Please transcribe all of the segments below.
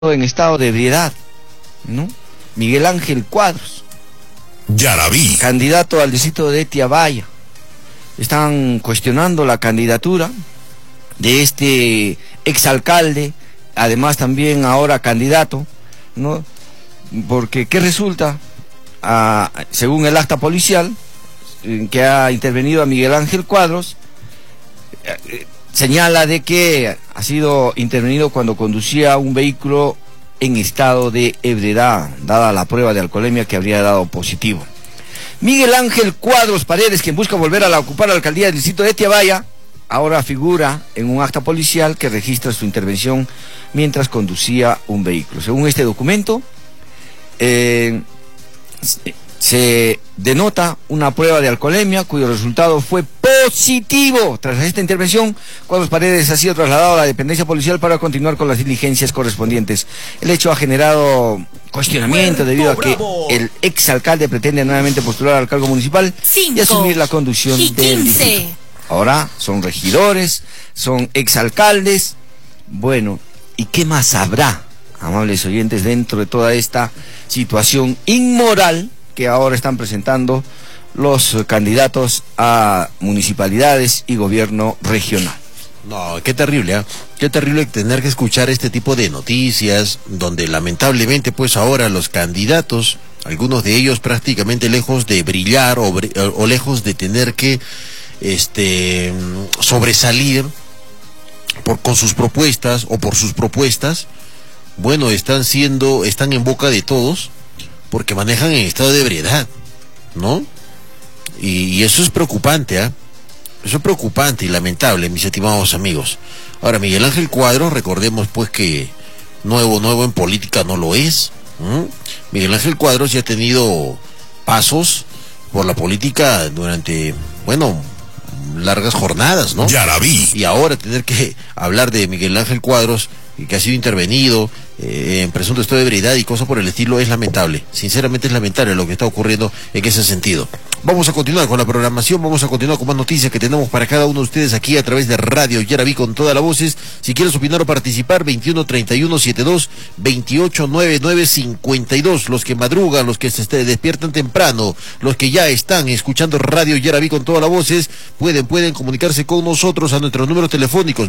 en estado de ebriedad, ¿no? Miguel Ángel Cuadros, Yaraví, candidato al distrito de Tiabaya. Están cuestionando la candidatura de este exalcalde, además también ahora candidato, ¿no? Porque ¿qué resulta? Según el acta policial que ha intervenido a Miguel Ángel Cuadros, señala de que ha sido intervenido cuando conducía un vehículo en estado de ebriedad, dada la prueba de alcoholemia que habría dado positivo. Miguel Ángel Cuadros Paredes, quien busca volver a ocupar la alcaldía del distrito de Tiabaya, ahora figura en un acta policial que registra su intervención mientras conducía un vehículo. Según este documento, se denota una prueba de alcoholemia cuyo resultado fue positivo. Tras esta intervención, Cuadros Paredes ha sido trasladado a la dependencia policial para continuar con las diligencias correspondientes. El hecho ha generado cuestionamiento debido a que el exalcalde pretende nuevamente postular al cargo municipal y asumir la conducción del distrito. Ahora son regidores, son exalcaldes. Bueno, ¿y qué más habrá, amables oyentes, dentro de toda esta situación inmoral que ahora están presentando los candidatos a municipalidades y gobierno regional? No, qué terrible, ¿eh? Qué terrible tener que escuchar este tipo de noticias, donde lamentablemente pues ahora los candidatos, algunos de ellos prácticamente lejos de brillar o lejos de tener que sobresalir con sus propuestas o por sus propuestas, bueno, están en boca de todos porque manejan en estado de ebriedad, ¿no? Y eso es preocupante, ¿ah? Eso es preocupante y lamentable, mis estimados amigos. Ahora, Miguel Ángel Cuadros, recordemos pues que nuevo en política no lo es. Miguel Ángel Cuadros ya ha tenido pasos por la política durante, largas jornadas, ¿no? Yaraví. Y ahora tener que hablar de Miguel Ángel Cuadros, que ha sido intervenido en presunto estado de ebriedad y cosas por el estilo, es lamentable. Sinceramente es lamentable lo que está ocurriendo en ese sentido. Vamos a continuar con la programación, vamos a continuar con más noticias que tenemos para cada uno de ustedes aquí a través de Radio Yaraví con todas las voces. Si quieres opinar o participar, 21-31-72-28-99-52. Los que madrugan, los que se despiertan temprano, los que ya están escuchando Radio Yaraví con todas las voces, pueden comunicarse con nosotros a nuestros números telefónicos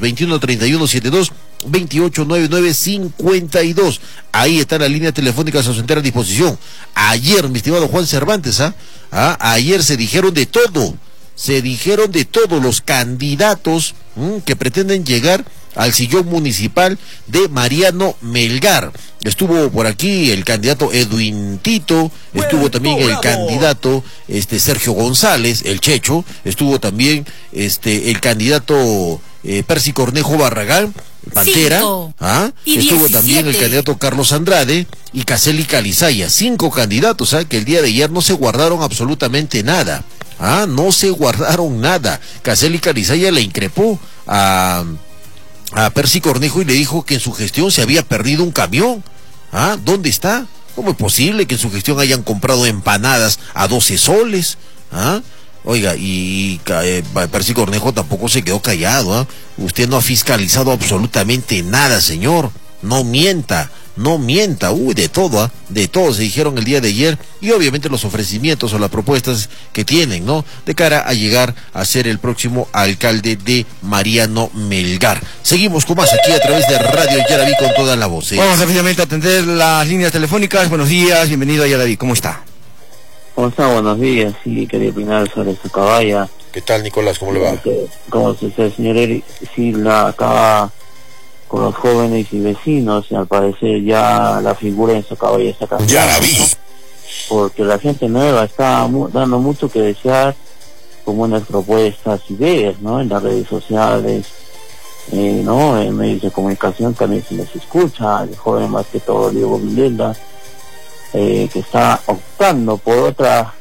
21-31-72-28-99-52. Ahí está la línea telefónica a su entera disposición. Ayer, mi estimado Juan Cervantes, ayer se dijeron de todo los candidatos que pretenden llegar al sillón municipal de Mariano Melgar. Estuvo por aquí el candidato Edwin Tito, estuvo también el candidato Sergio González, el Checho, estuvo también el candidato Percy Cornejo Barragán, Pantera, estuvo también el candidato Carlos Andrade y Caseli Calizaya. 5 candidatos que el día de ayer no se guardaron absolutamente nada. No se guardaron nada. Caseli Calizaya le increpó a Percy Cornejo y le dijo que en su gestión se había perdido un camión. ¿Dónde está? ¿Cómo es posible que en su gestión hayan comprado empanadas a 12 soles? Oiga, y Percy Cornejo tampoco se quedó callado. Usted no ha fiscalizado absolutamente nada, señor. No mienta. De todo se dijeron el día de ayer, y obviamente los ofrecimientos o las propuestas que tienen, ¿no? De cara a llegar a ser el próximo alcalde de Mariano Melgar. Seguimos con más aquí a través de Radio Yaraví con toda la voz. Vamos rápidamente a atender las líneas telefónicas. Buenos días, bienvenido a Yaraví, ¿cómo está? ¿Cómo está? Buenos días, sí, quería opinar sobre Socabaya. ¿Qué tal, Nicolás? ¿Cómo le va? ¿Cómo se dice, señor Eric? Sí, acá con los jóvenes y vecinos, y al parecer ya la figura en Socabaya está cambiando, Yaraví, ¿no? Porque la gente nueva está dando mucho que desear con buenas propuestas, ideas, ¿no? En las redes sociales, ¿no? En medios de comunicación también se les escucha, el joven más que todo Diego Villela, que está optando por otra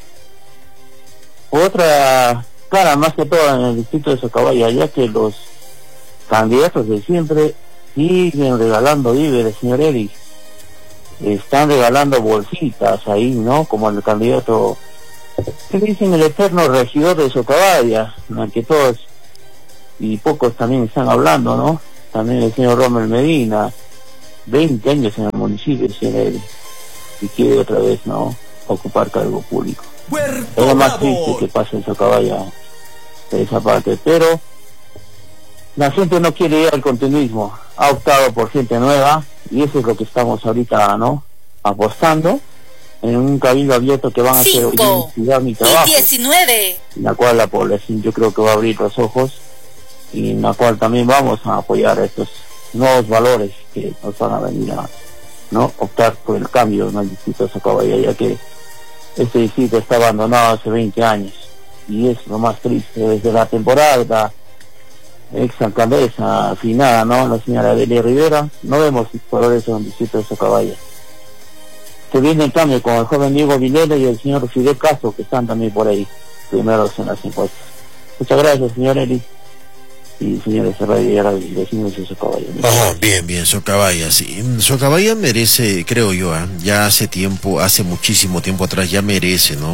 cara, más que todo en el distrito de Socabaya, ya que los candidatos de siempre siguen regalando víveres, señor Eric. Están regalando bolsitas ahí, ¿no? Como el candidato que dicen el eterno regidor de Socabaya, que todos y pocos también están hablando, ¿no? También el señor Rommel Medina, 20 años en el municipio, y quiere otra vez, ¿no?, ocupar cargo público. Es lo más triste que pasa en Socabaya, de esa parte, pero la gente no quiere ir al continuismo, ha optado por gente nueva, y eso es lo que estamos ahorita, ¿no?, apostando en un cabildo abierto que van a hacer identidad mi trabajo, 19, en la cual la población yo creo que va a abrir los ojos, y en la cual también vamos a apoyar estos nuevos valores que nos van a venir a, ¿no?, optar por el cambio en el distrito de Socabaya, ya que este distrito está abandonado hace 20 años, y es lo más triste. Desde la temporada de la ex alcaldesa afinada, ¿no?, la señora Delia Rivera, no vemos valores en el distrito de Socabaya. Se viene en cambio con el joven Diego Vilela y el señor Fidel Castro, que están también por ahí, primeros en las encuestas. Muchas gracias, señor Eli. Y señores y vecinos de Socabaya. Bien, Socabaya, sí. Socabaya merece, creo yo, ya hace tiempo, hace muchísimo tiempo atrás, ya merece, ¿no?,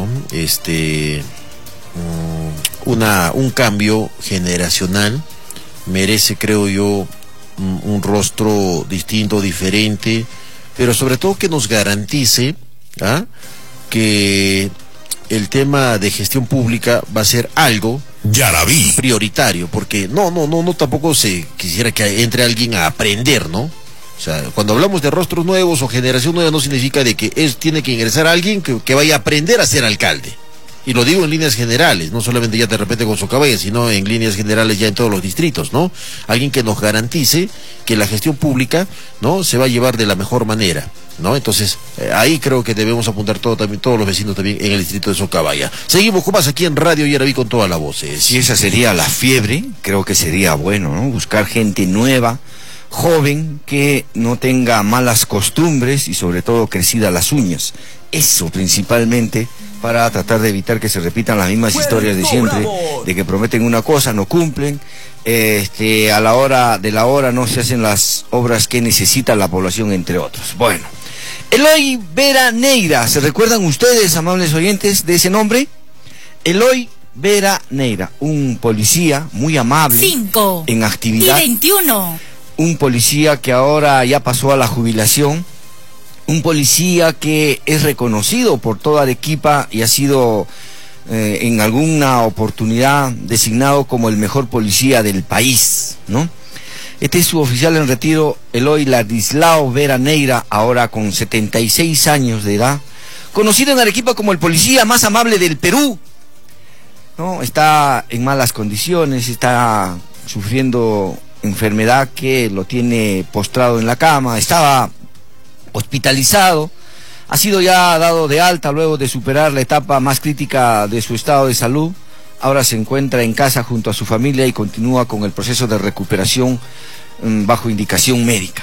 un cambio generacional, merece, creo yo, un rostro distinto, diferente, pero sobre todo que nos garantice que el tema de gestión pública va a ser algo Yaraví prioritario, porque no tampoco se quisiera que entre alguien a aprender, ¿no? O sea, cuando hablamos de rostros nuevos o generación nueva, no significa de que tiene que ingresar alguien que vaya a aprender a ser alcalde. Y lo digo en líneas generales, no solamente ya de repente con Socabaya, sino en líneas generales ya en todos los distritos, ¿no? Alguien que nos garantice que la gestión pública, ¿no?, se va a llevar de la mejor manera, ¿no? Entonces, ahí creo que debemos apuntar también, todos los vecinos también en el distrito de Socabaya. Seguimos con más aquí en Radio Yaraví con toda la voz. Si esa sería la fiebre, creo que sería bueno, ¿no?, buscar gente nueva, joven, que no tenga malas costumbres y sobre todo crecidas las uñas. Eso principalmente, para tratar de evitar que se repitan las mismas historias de siempre, de que prometen una cosa, no cumplen, a la hora de la hora no se hacen las obras que necesita la población, entre otros. Bueno, Eloy Vera Neira, ¿se recuerdan ustedes, amables oyentes, de ese nombre? Eloy Vera Neira, un policía muy amable, 5 en actividad, y 21, un policía que ahora ya pasó a la jubilación, un policía que es reconocido por toda Arequipa y ha sido en alguna oportunidad designado como el mejor policía del país, ¿no? Este es su oficial en retiro, Eloy Ladislao Vera Neira, ahora con 76 años de edad, conocido en Arequipa como el policía más amable del Perú, ¿no? Está en malas condiciones, está sufriendo enfermedad que lo tiene postrado en la cama, estaba hospitalizado, ha sido ya dado de alta luego de superar la etapa más crítica de su estado de salud. Ahora se encuentra en casa junto a su familia y continúa con el proceso de recuperación bajo indicación médica.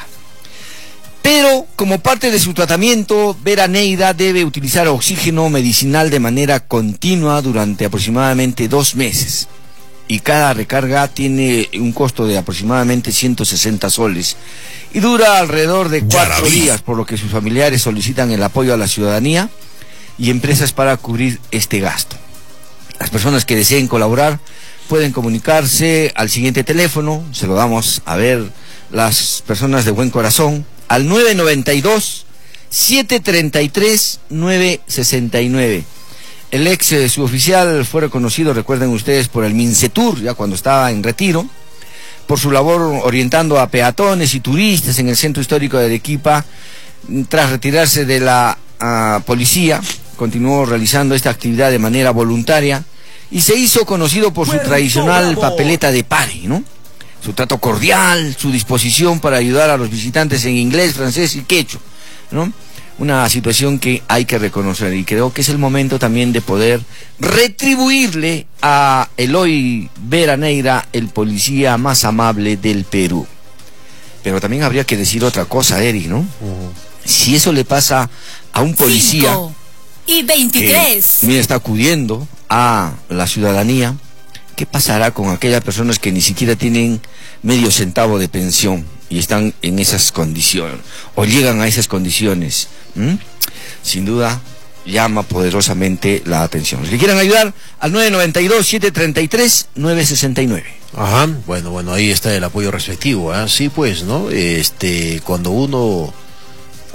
Pero como parte de su tratamiento, Vera Neira debe utilizar oxígeno medicinal de manera continua durante aproximadamente 2 meses. Y cada recarga tiene un costo de aproximadamente 160 soles y dura alrededor de 4 días, por lo que sus familiares solicitan el apoyo a la ciudadanía y empresas para cubrir este gasto. Las personas que deseen colaborar pueden comunicarse al siguiente teléfono, se lo damos a ver las personas de buen corazón, al 992-733-969. El ex suboficial fue reconocido, recuerden ustedes, por el Mincetur, ya cuando estaba en retiro, por su labor orientando a peatones y turistas en el centro histórico de Arequipa. Tras retirarse de la policía, continuó realizando esta actividad de manera voluntaria y se hizo conocido por su tradicional papeleta de pare, ¿no? Su trato cordial, su disposición para ayudar a los visitantes en inglés, francés y quechua, ¿no? Una situación que hay que reconocer, y creo que es el momento también de poder retribuirle a Eloy Vera Neira, el policía más amable del Perú. Pero también habría que decir otra cosa, Eric, ¿no? Si eso le pasa a un policía 5 y 23, mira, está acudiendo a la ciudadanía, ¿qué pasará con aquellas personas que ni siquiera tienen medio centavo de pensión y están en esas condiciones, o llegan a esas condiciones? Sin duda, llama poderosamente la atención. Si le quieren ayudar, al 992-733-969. Ajá, bueno, ahí está el apoyo respectivo, ¿ah? Sí, pues, ¿no? Cuando uno